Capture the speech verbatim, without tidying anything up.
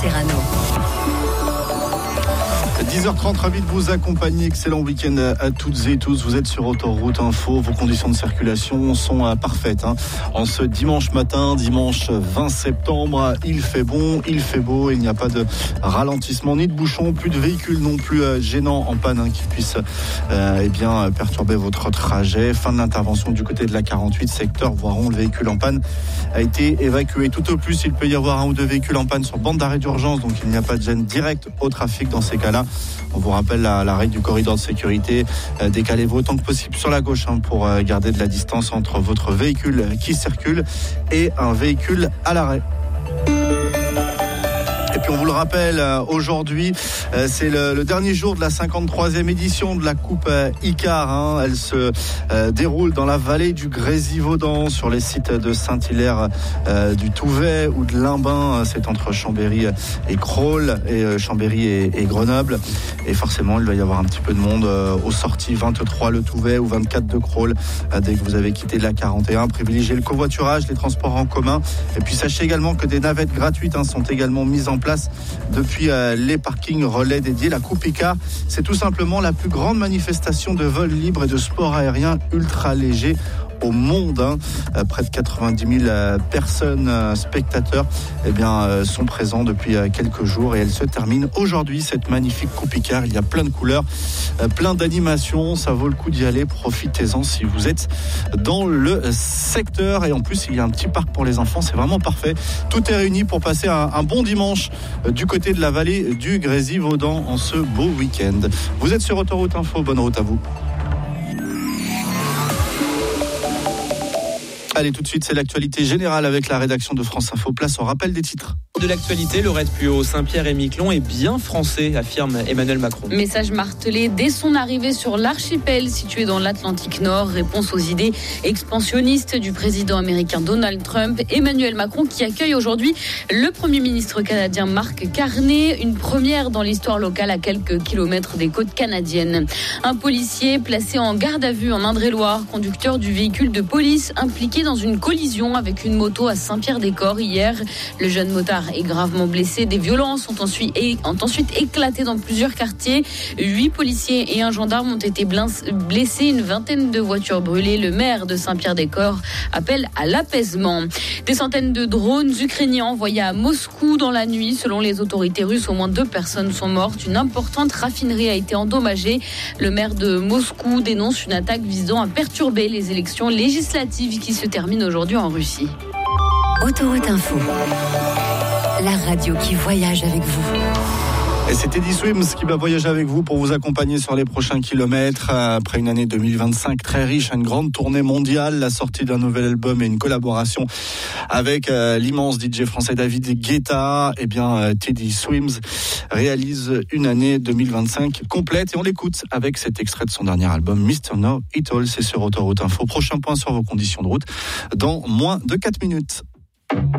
Serrano. dix heures trente, ravi de vous accompagner. Excellent week-end à toutes et tous. Vous êtes sur Autoroute Info. Vos conditions de circulation sont parfaites. Hein. En ce dimanche matin, dimanche vingt septembre, il fait bon, il fait beau. Il n'y a pas de ralentissement ni de bouchon, plus de véhicules non plus gênants en panne hein, qui puissent euh, eh bien, perturber votre trajet. Fin de l'intervention du côté de la quarante-huit, secteur Voiron. Le véhicule en panne a été évacué. Tout au plus, il peut y avoir un ou deux véhicules en panne sur bande d'arrêt d'urgence. Donc il n'y a pas de gêne directe au trafic dans ces cas-là. On vous rappelle la, la règle du corridor de sécurité. Euh, décalez-vous autant que possible sur la gauche hein, pour euh, garder de la distance entre votre véhicule qui circule et un véhicule à l'arrêt. Et puis on vous le rappelle, aujourd'hui, c'est le, le dernier jour de la cinquante-troisième édition de la Coupe Icare. Hein. Elle se euh, déroule dans la vallée du Grésivaudan, sur les sites de Saint-Hilaire, euh, du Touvet ou de Limbin. C'est entre Chambéry et Crolles, et euh, Chambéry et, et Grenoble. Et forcément, il va y avoir un petit peu de monde euh, aux sorties vingt-trois le Touvet ou vingt-quatre de Crolles. Euh, dès que vous avez quitté la quarante et un, privilégiez le covoiturage, les transports en commun. Et puis sachez également que des navettes gratuites hein, sont également mises en place depuis euh, les parkings relais dédiés. La Coupe Icare, c'est tout simplement la plus grande manifestation de vol libre et de sport aérien ultra léger au monde. Hein. Euh, près de quatre-vingt-dix mille euh, personnes, euh, spectateurs, eh bien, euh, sont présents depuis euh, quelques jours et elle se termine aujourd'hui, cette magnifique Coupe Icare. Il y a plein de couleurs, euh, plein d'animations. Ça vaut le coup d'y aller. Profitez-en si vous êtes dans le secteur. Et en plus, il y a un petit parc pour les enfants. C'est vraiment parfait. Tout est réuni pour passer un, un bon dimanche euh, du côté de la vallée du Grésivaudan en ce beau week-end. Vous êtes sur Autoroute Info. Bonne route à vous. Allez, tout de suite, c'est l'actualité générale avec la rédaction de France Info. Place au rappel des titres. De l'actualité, Laurette Puot, Saint-Pierre et Miquelon est bien français, affirme Emmanuel Macron. Message martelé dès son arrivée sur l'archipel situé dans l'Atlantique Nord. Réponse aux idées expansionnistes du président américain Donald Trump. Emmanuel Macron qui accueille aujourd'hui le Premier ministre canadien Mark Carney. Une première dans l'histoire locale à quelques kilomètres des côtes canadiennes. Un policier placé en garde à vue en Indre-et-Loire, conducteur du véhicule de police impliqué dans une collision avec une moto à Saint-Pierre-des-Corps hier. Le jeune motard est gravement blessé. Des violences ont ensuite, ont ensuite éclaté dans plusieurs quartiers. Huit policiers et un gendarme ont été blessés, une vingtaine de voitures brûlées. Le maire de Saint-Pierre-des-Corps appelle à l'apaisement. Des centaines de drones ukrainiens envoyés à Moscou dans la nuit. Selon les autorités russes, au moins deux personnes sont mortes. Une importante raffinerie a été endommagée. Le maire de Moscou dénonce une attaque visant à perturber les élections législatives qui se terminent aujourd'hui en Russie. Autoroute Info, la radio qui voyage avec vous. Et c'est Teddy Swims qui va voyager avec vous pour vous accompagner sur les prochains kilomètres. Après une année deux mille vingt-cinq très riche, une grande tournée mondiale, la sortie d'un nouvel album et une collaboration avec euh, l'immense D J français David Guetta. Eh bien, euh, Teddy Swims réalise une année deux mille vingt-cinq complète et on l'écoute avec cet extrait de son dernier album, mister Know It All. C'est sur Autoroute Info. Prochain point sur vos conditions de route dans moins de quatre minutes.